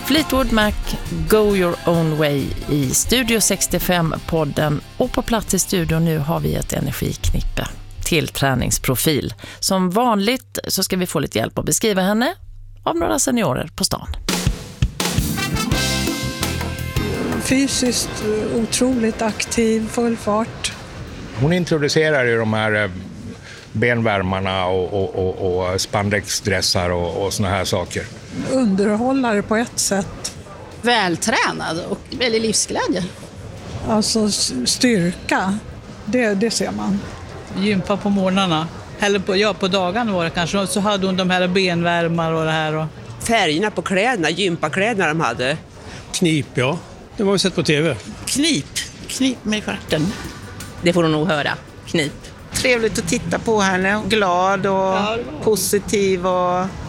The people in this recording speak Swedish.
Fleetwood Mac, Go Your Own Way i Studio 65-podden. Och på plats i studion nu har vi ett energiknippe till träningsprofil. Som vanligt så ska vi få lite hjälp att beskriva henne av några seniorer på stan. Fysiskt otroligt aktiv, full fart. Hon introducerar ju de här benvärmarna och spandexdressar och såna här saker. Underhållare på ett sätt. Vältränad och väldigt livsglädje. Alltså styrka, det ser man. Gympa på morgnarna. Eller på dagarna var det kanske. Så hade hon de här benvärmar och det här. Färgerna på kläderna, gympakläderna de hade. Knip, ja. Det var vi sett på tv. Knip med stjärten. Det får hon nog höra. Knip. Trevligt att titta på henne. Glad och positiv och